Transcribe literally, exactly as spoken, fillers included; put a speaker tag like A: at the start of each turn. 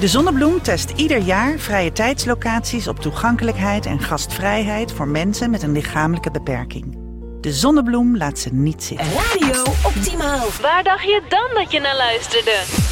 A: De Zonnebloem test ieder jaar vrije tijdslocaties op toegankelijkheid en gastvrijheid voor mensen met een lichamelijke beperking. De Zonnebloem laat ze niet zitten.
B: Radio Optimaal.
C: Waar dacht je dan dat je naar luisterde?